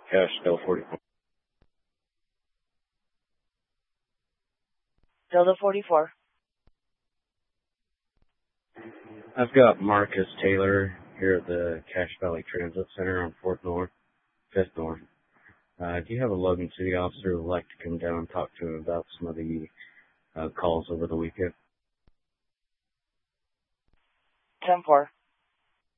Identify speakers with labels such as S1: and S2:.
S1: Cash Del 44.
S2: Delta 44.
S1: I've got Marcus Taylor here at the Cache Valley Transit Center on 4th North, 5th North. Do you have a Logan City officer who would like to come down and talk to him about some of the calls over the weekend?
S2: 10-4.